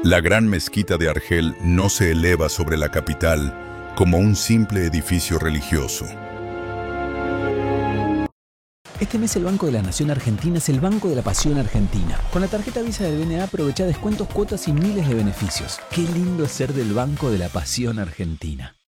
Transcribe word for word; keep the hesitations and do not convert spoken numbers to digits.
La gran mezquita de Argel no se eleva sobre la capital como un simple edificio religioso. Este mes el Banco de la Nación Argentina es el Banco de la Pasión Argentina. Con la tarjeta Visa del B N A aprovecha descuentos, cuotas y miles de beneficios. Qué lindo es ser del Banco de la Pasión Argentina.